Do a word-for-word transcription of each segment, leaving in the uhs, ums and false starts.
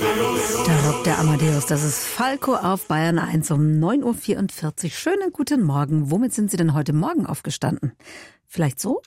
Da rockt der Amadeus. Das ist Falco auf Bayern eins um neun Uhr vierundvierzig. Schönen guten Morgen. Womit sind Sie denn heute Morgen aufgestanden? Vielleicht so?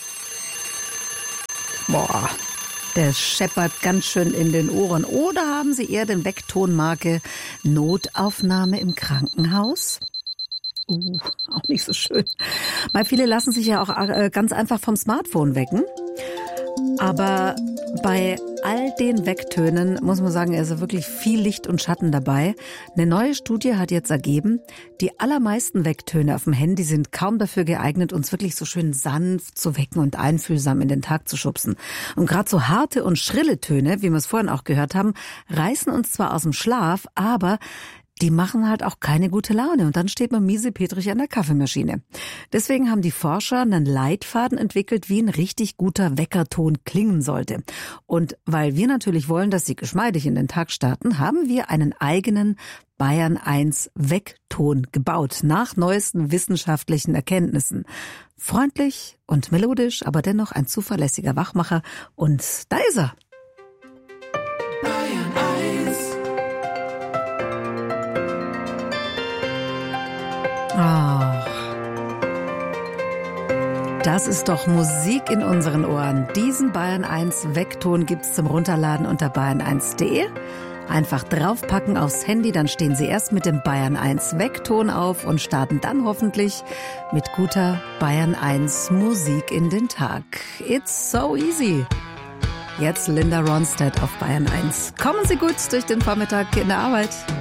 Boah, der scheppert ganz schön in den Ohren. Oder haben Sie eher den Wecktonmarke Notaufnahme im Krankenhaus? Uh, auch nicht so schön. Weil viele lassen sich ja auch ganz einfach vom Smartphone wecken. Aber bei all den Wecktönen muss man sagen, ist wirklich viel Licht und Schatten dabei. Eine neue Studie hat jetzt ergeben, die allermeisten Wecktöne auf dem Handy sind kaum dafür geeignet, uns wirklich so schön sanft zu wecken und einfühlsam in den Tag zu schubsen. Und gerade so harte und schrille Töne, wie wir es vorhin auch gehört haben, reißen uns zwar aus dem Schlaf, aber die machen halt auch keine gute Laune und dann steht man miesepetrig an der Kaffeemaschine. Deswegen haben die Forscher einen Leitfaden entwickelt, wie ein richtig guter Weckerton klingen sollte. Und weil wir natürlich wollen, dass Sie geschmeidig in den Tag starten, haben wir einen eigenen Bayern eins Weckton gebaut, nach neuesten wissenschaftlichen Erkenntnissen. Freundlich und melodisch, aber dennoch ein zuverlässiger Wachmacher. Und da ist er. Bayern eins. Ach, das ist doch Musik in unseren Ohren. Diesen Bayern eins Weckton gibt's zum Runterladen unter bayern eins punkt de. Einfach draufpacken aufs Handy, dann stehen Sie erst mit dem Bayern eins Weckton auf und starten dann hoffentlich mit guter Bayern eins Musik in den Tag. It's so easy. Jetzt Linda Ronstadt auf Bayern eins. Kommen Sie gut durch den Vormittag in der Arbeit.